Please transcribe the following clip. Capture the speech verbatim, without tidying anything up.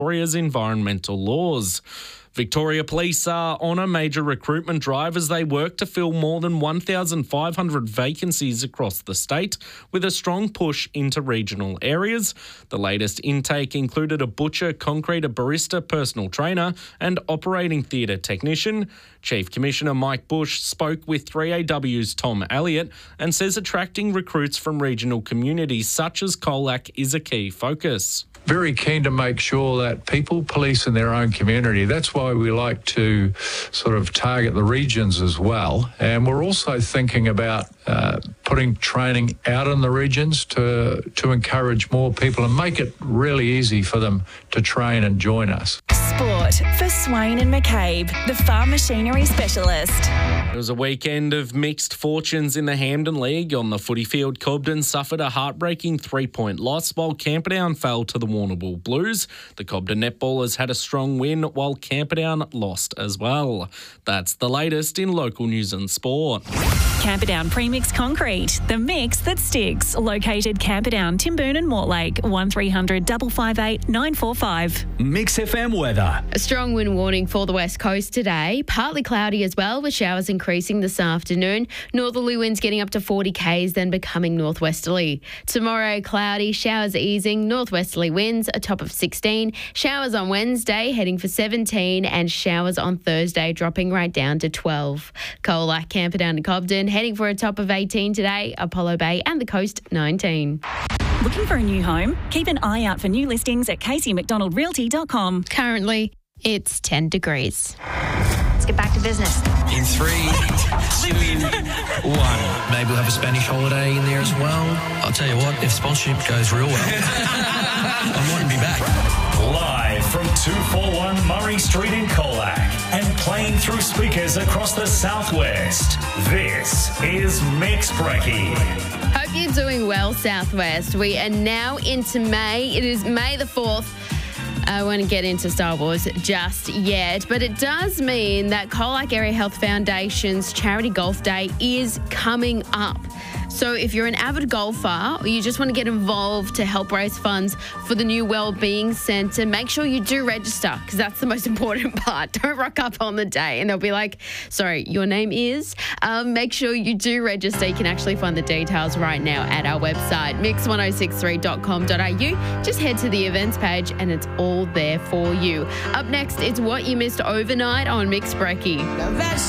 Victoria's environmental laws. Victoria Police are on a major recruitment drive as they work to fill more than one thousand five hundred vacancies across the state, with a strong push into regional areas. The latest intake included a butcher, concrete, a barista, personal trainer and operating theatre technician. Chief Commissioner Mike Bush spoke with three A W's Tom Elliott and says attracting recruits from regional communities such as Colac is a key focus. Very keen to make sure that people police in their own community. That's why we like to sort of target the regions as well. And we're also thinking about uh, putting training out in the regions to, to encourage more people and make it really easy for them to train and join us. Sport for Swain and McCabe, the farm machinery specialist. It was a weekend of mixed fortunes in the Hampden League. On the footy field, Cobden suffered a heartbreaking three-point loss, while Camperdown fell to the Warrnambool Blues. The Cobden netballers had a strong win, while Camperdown lost as well. That's the latest in local news and sport. Camperdown Premix Concrete, the mix that sticks. Located Camperdown, Timboon and Mortlake, one three hundred five five eight nine four five. Mix F M weather. A strong wind warning for the west coast today. Partly cloudy as well, with showers increasing this afternoon. Northerly winds getting up to forty k's, then becoming northwesterly. Tomorrow, cloudy, showers easing, northwesterly winds, a top of sixteen. Showers on Wednesday, heading for seventeen, and showers on Thursday, dropping right down to twelve. Colac, Camperdown and Cobden, heading for a top of eighteen today. Apollo Bay and the coast, nineteen. Looking for a new home? Keep an eye out for new listings at casey mcdonald realty dot com. Currently, it's ten degrees. Let's get back to business. In three, two, one. Maybe we'll have a Spanish holiday in there as well. I'll tell you what, if sponsorship goes real well, I mightn't be back. Live from two forty-one Murray Street in Colac and playing through speakers across the southwest, this is Mix Brekkie. Hope you're doing well, Southwest. We are now into May. It is May the fourth. I won't get into Star Wars just yet, but it does mean that Colac Area Health Foundation's Charity Golf Day is coming up. So if you're an avid golfer or you just want to get involved to help raise funds for the new Wellbeing Centre, make sure you do register, because that's the most important part. Don't rock up on the day and they'll be like, sorry, your name is? Um, make sure you do register. You can actually find the details right now at our website, mix ten sixty-three dot com dot a u. Just head to the events page and it's all there for you. Up next, it's What You Missed Overnight on Mix Brekkie.